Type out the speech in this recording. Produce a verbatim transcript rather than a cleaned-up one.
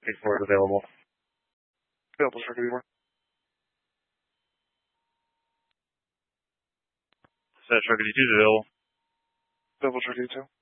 eight four is available. Available, sir. Give me more. Set Shark eighty-two is available. Available, sir. Give me two.